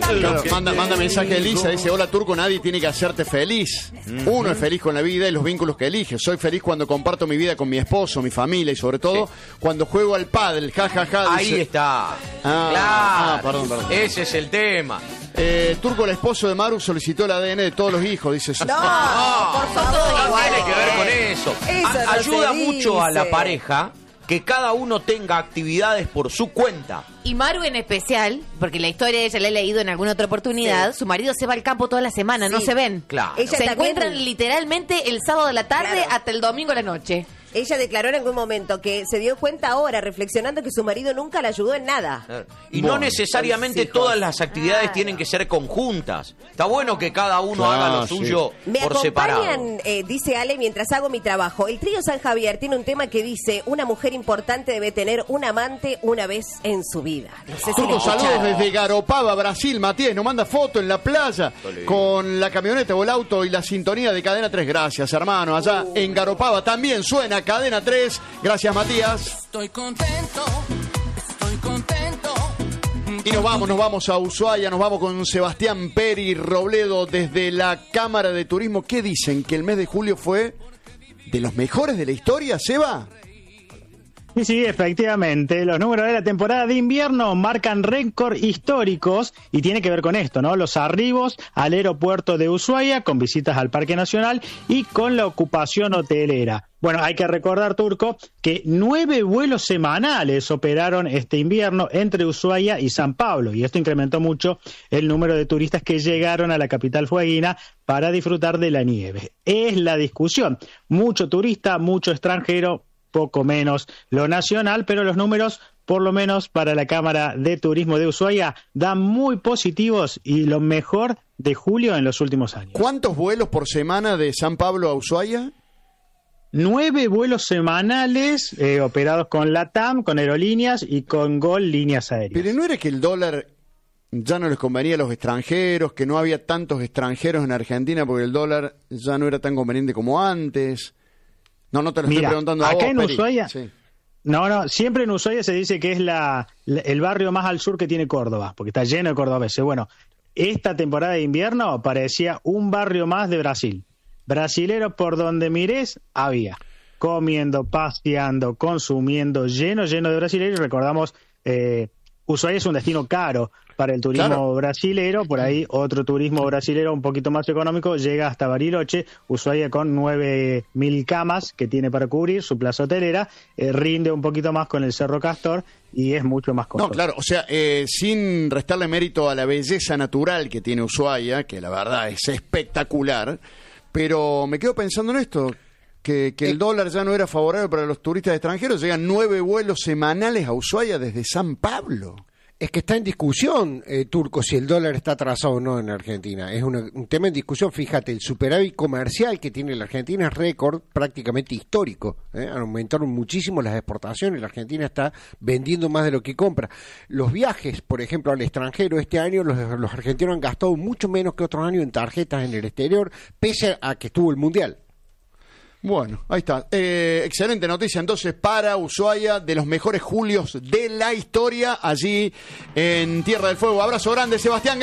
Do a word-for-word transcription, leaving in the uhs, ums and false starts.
Claro, manda, manda mensaje a Elisa, dice: hola Turco, nadie tiene que hacerte feliz. Uno es feliz con la vida y los vínculos que elige. Soy feliz cuando comparto mi vida con mi esposo, mi familia y sobre todo sí. cuando juego al pádel, ja, ja, ja. Ahí dice. está. Ah, claro. Ah, perdón, perdón. Ese es el tema. Eh, Turco, el esposo de Maru, solicitó el A D N de todos los hijos, dice. No, no por favor. No tiene que ver con eso. Eso A- no ayuda se mucho dice. a la pareja que cada uno tenga actividades por su cuenta. Y Maru en especial, porque la historia ella la he leído en alguna otra oportunidad, sí. su marido se va al campo toda la semana, sí. no se ven. Claro. Ella se también... encuentran literalmente el sábado de la tarde claro. hasta el domingo de la noche. Ella declaró en algún momento que se dio cuenta ahora, reflexionando, que su marido nunca la ayudó en nada. Y bueno, no necesariamente todas las actividades claro. tienen que ser conjuntas. Está bueno que cada uno claro, haga lo suyo sí. Me por separado. Me acompañan, eh, dice Ale, mientras hago mi trabajo. El trío San Javier tiene un tema que dice: una mujer importante debe tener un amante una vez en su vida. No sé si Turco, le saludos escucharon. desde Garopaba, Brasil. Matías nos manda foto en la playa con la camioneta o el auto y la sintonía de Cadena tres. Gracias, hermano. Allá uh. en Garopaba también suena Cadena tres. Gracias, Matías. Estoy contento, estoy contento. Y nos vamos, nos vamos a Ushuaia, nos vamos con Sebastián Peri Robledo desde la Cámara de Turismo. ¿Qué dicen? ¿Que el mes de julio fue de los mejores de la historia, Seba? Sí, sí, efectivamente. Los números de la temporada de invierno marcan récord históricos y tiene que ver con esto, ¿no? Los arribos al aeropuerto de Ushuaia con visitas al Parque Nacional y con la ocupación hotelera. Bueno, hay que recordar, Turco, que nueve vuelos semanales operaron este invierno entre Ushuaia y San Pablo, y esto incrementó mucho el número de turistas que llegaron a la capital fueguina para disfrutar de la nieve. Es la discusión. Mucho turista, mucho extranjero, poco menos lo nacional, pero los números, por lo menos para la Cámara de Turismo de Ushuaia, dan muy positivos y lo mejor de julio en los últimos años. ¿Cuántos vuelos por semana de San Pablo a Ushuaia? Nueve vuelos semanales eh, operados con LATAM, con aerolíneas y con Gol Líneas Aéreas. Pero ¿no era que el dólar ya no les convenía a los extranjeros, que no había tantos extranjeros en Argentina porque el dólar ya no era tan conveniente como antes? No, no te lo Mira, estoy preguntando a acá vos, en Peri. Ushuaia, sí. no, no, siempre en Ushuaia se dice que es la, la el barrio más al sur que tiene Córdoba, porque está lleno de cordobeses. Bueno, esta temporada de invierno parecía un barrio más de Brasil. Brasileros por donde mires había, comiendo, paseando, consumiendo, lleno, lleno de brasileños. Recordamos, eh, Ushuaia es un destino caro para el turismo claro. brasilero, por ahí otro turismo brasilero un poquito más económico llega hasta Bariloche. Ushuaia con nueve mil camas que tiene para cubrir su plaza hotelera, eh, rinde un poquito más con el Cerro Castor y es mucho más costoso. No, claro, o sea, eh, sin restarle mérito a la belleza natural que tiene Ushuaia, que la verdad es espectacular, pero me quedo pensando en esto, que, que el dólar ya no era favorable para los turistas extranjeros. Llegan nueve vuelos semanales a Ushuaia desde San Pablo. Es que está en discusión, eh, Turco, si el dólar está atrasado o no en Argentina. Es una, un tema en discusión. Fíjate, el superávit comercial que tiene la Argentina es récord prácticamente histórico. ¿eh? Aumentaron muchísimo las exportaciones. La Argentina está vendiendo más de lo que compra. Los viajes, por ejemplo, al extranjero este año, los, los argentinos han gastado mucho menos que otros años en tarjetas en el exterior, pese a que estuvo el Mundial. Bueno, ahí está. Eh, excelente noticia entonces para Ushuaia, de los mejores julios de la historia allí en Tierra del Fuego. Abrazo grande, Sebastián.